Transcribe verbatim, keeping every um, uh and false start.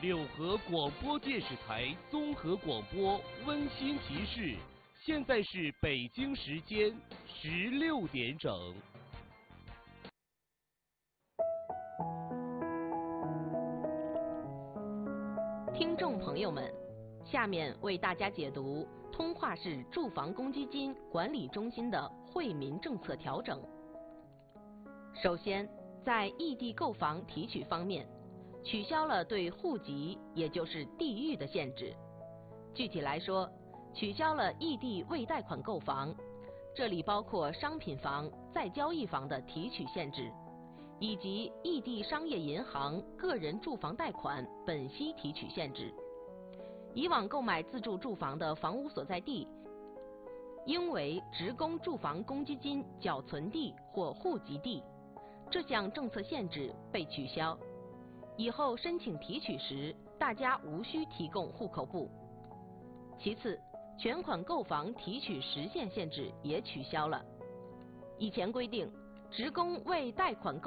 六合广播电视台综合广播温馨提示：现在是北京时间十六点整。 听众朋友们，下面为大家解读通化市住房公积金管理中心的惠民政策调整。首先，在异地购房提取方面，取消了对户籍，也就是地域的限制。具体来说，取消了异地未贷款购房，这里包括商品房、再交易房的提取限制，以及异地商业银行个人住房贷款本息提取限制。以往购买自住住房的房屋所在地应为职工住房公积金缴存地或户籍地，这项政策限制被取消。以后申请提取时，大家无需提供户口簿。其次，全款购房提取时限限制也取消了。以前规定，职工为贷款购